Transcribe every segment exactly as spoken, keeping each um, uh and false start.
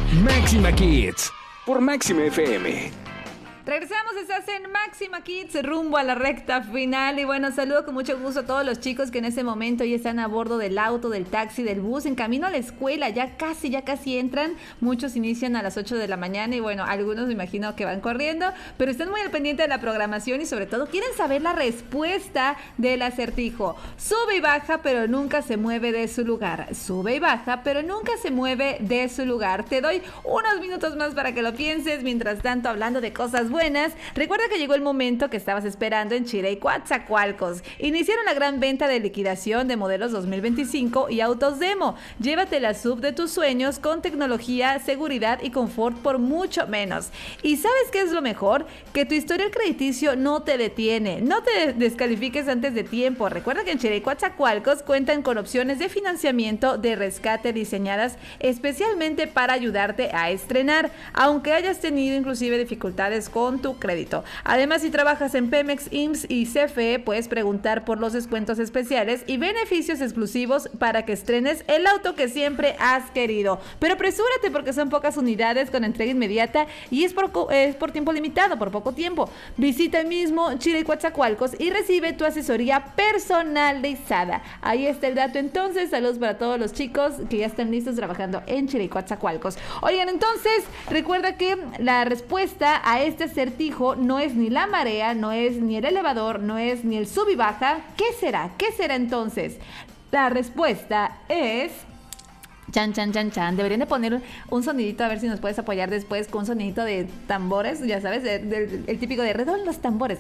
Máxima Kids por Máxima F M. Regresamos, estás en Máxima Kids, rumbo a la recta final. Y bueno, saludo con mucho gusto a todos los chicos que en este momento ya están a bordo del auto, del taxi, del bus, en camino a la escuela. Ya casi, ya casi entran. Muchos inician a las ocho de la mañana y bueno, algunos me imagino que van corriendo, pero están muy al pendiente de la programación y sobre todo quieren saber la respuesta del acertijo. Sube y baja, pero nunca se mueve de su lugar. Sube y baja, pero nunca se mueve de su lugar. Te doy unos minutos más para que lo pienses. Mientras tanto, hablando de cosas buenas, recuerda que llegó el momento que estabas esperando en Chile y Coatzacoalcos. Iniciaron la gran venta de liquidación de modelos dos mil veinticinco y autos demo. Llévate la sub de tus sueños con tecnología, seguridad y confort por mucho menos. ¿Y sabes qué es lo mejor? Que tu historial crediticio no te detiene. No te descalifiques antes de tiempo. Recuerda que en Chile y Coatzacoalcos cuentan con opciones de financiamiento de rescate diseñadas especialmente para ayudarte a estrenar, aunque hayas tenido inclusive dificultades con Con tu crédito. Además, si trabajas en Pemex, I M S S y C F E, puedes preguntar por los descuentos especiales y beneficios exclusivos para que estrenes el auto que siempre has querido. Pero apresúrate porque son pocas unidades con entrega inmediata y es por, es por tiempo limitado, por poco tiempo. Visita el mismo Chile y Coatzacoalcos y recibe tu asesoría personalizada. Ahí está el dato. Entonces, saludos para todos los chicos que ya están listos trabajando en Chile y Coatzacoalcos. Oigan, entonces, recuerda que la respuesta a este acertijo no es ni la marea, no es ni el elevador, no es ni el sub y baja. ¿Qué será? ¿Qué será entonces? La respuesta es... Chan, chan, chan, chan. Deberían de poner un sonidito, a ver si nos puedes apoyar después con un sonidito de tambores, ya sabes, de, de, el típico de redoblan los tambores.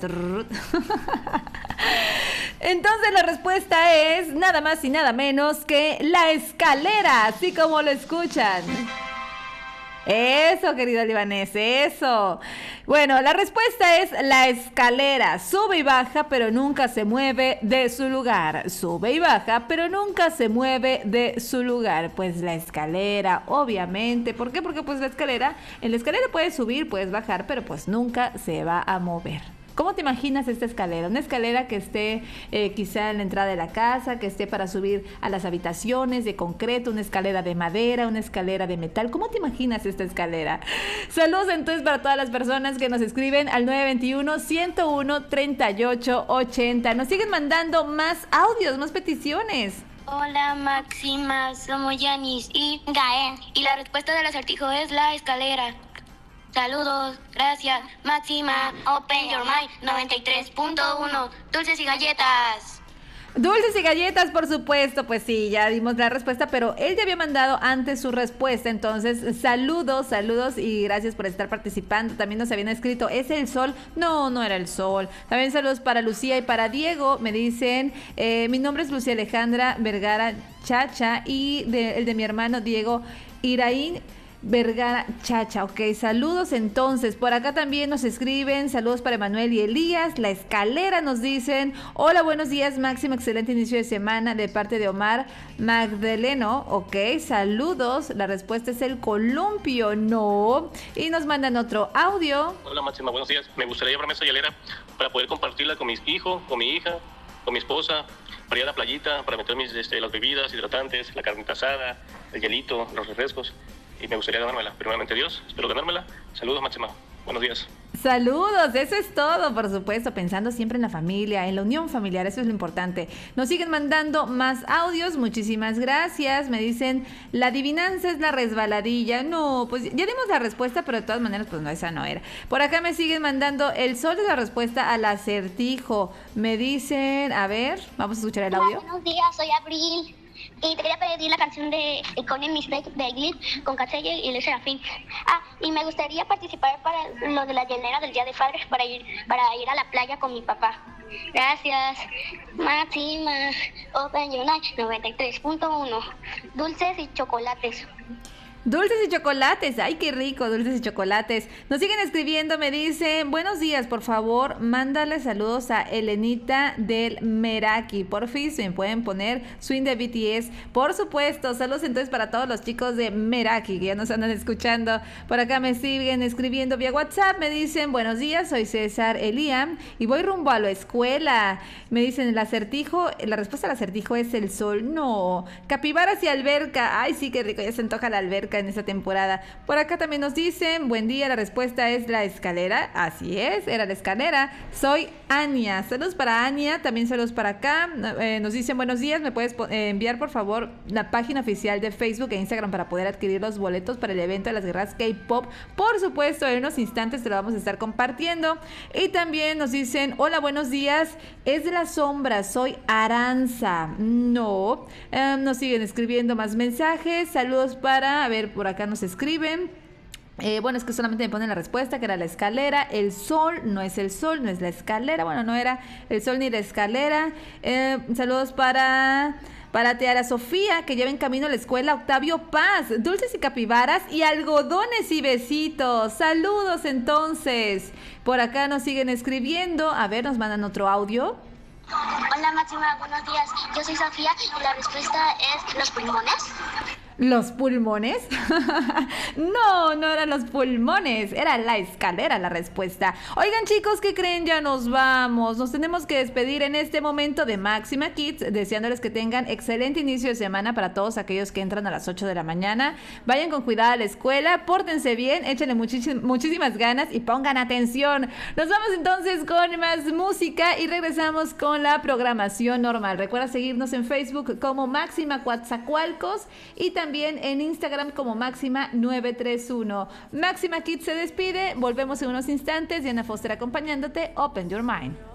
Entonces la respuesta es nada más y nada menos que la escalera, así como lo escuchan. Eso, querido libanés, eso. Bueno, la respuesta es la escalera. Sube y baja, pero nunca se mueve de su lugar. Sube y baja, pero nunca se mueve de su lugar. Pues la escalera, obviamente. ¿Por qué? Porque pues la escalera, en la escalera puedes subir, puedes bajar, pero pues nunca se va a mover. ¿Cómo te imaginas esta escalera? Una escalera que esté eh, quizá en la entrada de la casa, que esté para subir a las habitaciones de concreto, una escalera de madera, una escalera de metal. ¿Cómo te imaginas esta escalera? Saludos entonces para todas las personas que nos escriben al nueve dos uno, uno uno uno, tres ocho ocho cero. Nos siguen mandando más audios, más peticiones. Hola Máxima, somos Yanis y Gael y la respuesta del acertijo es la escalera. Saludos, gracias, Máxima, Open Your Mind, noventa y tres punto uno, dulces y galletas. Dulces y galletas, por supuesto, pues sí, ya dimos la respuesta, pero él ya había mandado antes su respuesta, entonces saludos, saludos y gracias por estar participando. También nos habían escrito, ¿es el sol? No, no era el sol. También saludos para Lucía y para Diego, me dicen, eh, mi nombre es Lucía Alejandra Vergara Chacha y de, el de mi hermano Diego Iraín Vergara Chacha. Ok, saludos entonces. Por acá también nos escriben, saludos para Emanuel y Elías. La escalera nos dicen, hola, buenos días Máximo, excelente inicio de semana de parte de Omar Magdaleno. Ok, saludos. La respuesta es el columpio, no. Y nos mandan otro audio. Hola Máxima, buenos días. Me gustaría llevarme esa hielera para poder compartirla con mis hijos, con mi hija, con mi esposa, para ir a la playita, para meter mis, este, las bebidas hidratantes, la carnita asada, el hielito, los refrescos. Y me gustaría ganármela. Primeramente Dios, espero ganármela. Saludos, Máxima. Buenos días. Saludos, eso es todo, por supuesto, pensando siempre en la familia, en la unión familiar, eso es lo importante. Nos siguen mandando más audios, muchísimas gracias. Me dicen, la adivinanza es la resbaladilla. No, pues ya dimos la respuesta, pero de todas maneras, pues no, esa no era. Por acá me siguen mandando, el sol es la respuesta al acertijo. Me dicen, a ver, vamos a escuchar el audio. Hola, buenos días, soy Abril. Y te quería pedir la canción de Iconic Mistake de Glitch con Catselle y Le Serafín. Ah, y me gustaría participar para lo de la hielera del Día de Padres para ir, para ir a la playa con mi papá. Gracias. Máxima, Open Your Night, noventa y tres punto uno. Dulces y chocolates. Dulces y chocolates, ay qué rico, dulces y chocolates. Nos siguen escribiendo, me dicen, buenos días, por favor, mándale saludos a Elenita del Meraki. Por fin, se me pueden poner Swing de B T S. Por supuesto, saludos entonces para todos los chicos de Meraki que ya nos andan escuchando. Por acá me siguen escribiendo vía WhatsApp, me dicen, buenos días, soy César Eliam y voy rumbo a la escuela. Me dicen, el acertijo, la respuesta al acertijo es el sol. No, capibaras y alberca, ay sí, qué rico, ya se antoja la alberca. cerca en esta temporada. Por acá también nos dicen, buen día, la respuesta es la escalera. Así es, era la escalera. Soy Ania. Saludos para Ania, también saludos para acá. Eh, nos dicen, buenos días, ¿me puedes eh, enviar por favor la página oficial de Facebook e Instagram para poder adquirir los boletos para el evento de las guerras K-Pop? Por supuesto, en unos instantes te lo vamos a estar compartiendo. Y también nos dicen, hola, buenos días, es de la sombra, soy Aranza. No, eh, nos siguen escribiendo más mensajes. Saludos para, a ver, por acá nos escriben. Eh, bueno, es que solamente me ponen la respuesta, que era la escalera. El sol, no es el sol, no es la escalera. Bueno, no era el sol ni la escalera. Eh, saludos para... Para Teara Sofía, que lleva en camino a la escuela Octavio Paz, dulces y capibaras y algodones y besitos. Saludos entonces. Por acá nos siguen escribiendo. A ver, nos mandan otro audio. Hola Máxima, buenos días. Yo soy Sofía y la respuesta es los pulmones. ¿Los pulmones? No, no eran los pulmones, era la escalera la respuesta. Oigan chicos, ¿qué creen? Ya nos vamos. Nos tenemos que despedir en este momento de Máxima Kids, deseándoles que tengan excelente inicio de semana para todos aquellos que entran a las ocho de la mañana. Vayan con cuidado a la escuela, pórtense bien, échenle muchis- muchísimas ganas y pongan atención. Nos vamos entonces con más música y regresamos con la programación normal. Recuerda seguirnos en Facebook como Máxima Coatzacoalcos y también en Instagram como Máxima nueve tres uno. Máxima Kids se despide, volvemos en unos instantes. Diana Foster acompañándote. Open your mind.